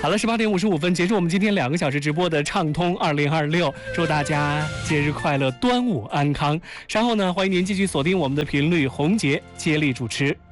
好了，18:55，结束我们今天2个小时直播的畅通2026，祝大家节日快乐，端午安康。稍后呢，欢迎您继续锁定我们的频率，红杰接力主持。